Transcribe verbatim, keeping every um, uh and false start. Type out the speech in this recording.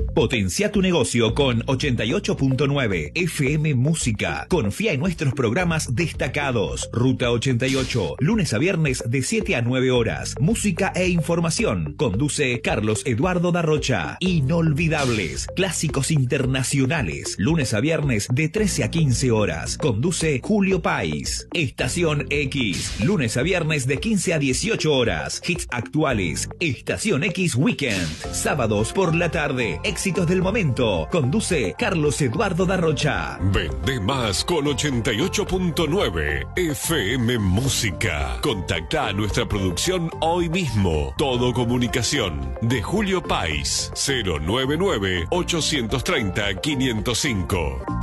Potencia tu negocio con ochenta y ocho punto nueve F M Música. Confía en nuestros programas destacados. Ruta ochenta y ocho, lunes a viernes de siete a nueve horas. Música e información. Conduce Carlos Eduardo Darrocha. Inolvidables. Clásicos internacionales. Lunes a viernes de trece a quince horas. Conduce Julio País. Estación X. Lunes a viernes de quince a dieciocho horas. Hits actuales. Estación X Weekend. Sábados por la tarde. Éxitos del momento. Conduce Carlos Eduardo Darrocha. Vende más con ochenta y ocho punto nueve F M Música. Contacta a nuestra producción hoy mismo. Todo comunicación de Julio País. cero nueve nueve, ochocientos treinta, quinientos cinco.